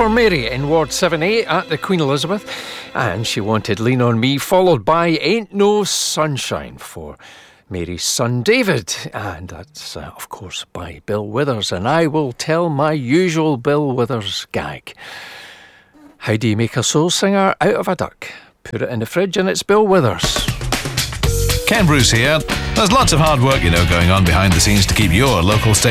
for Mary in Ward 7A at the Queen Elizabeth, and she wanted Lean On Me, followed by Ain't No Sunshine for Mary's son David, and that's of course by Bill Withers. And I will tell my usual Bill Withers gag. How do you make a soul singer out of a duck? Put it in the fridge and it's Bill Withers. Ken Bruce here. There's lots of hard work, going on behind the scenes to keep your local station